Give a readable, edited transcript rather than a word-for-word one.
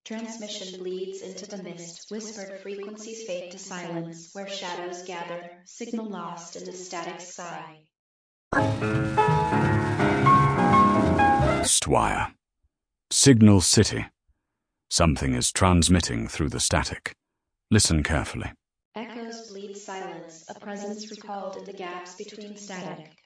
Transmission bleeds into the mist, whispered frequencies fade to silence, where shadows gather, signal lost in the static sky. Stwire. Signal City. Something is transmitting through the static. Listen carefully. Echoes bleed silence, a presence recalled in the gaps between static.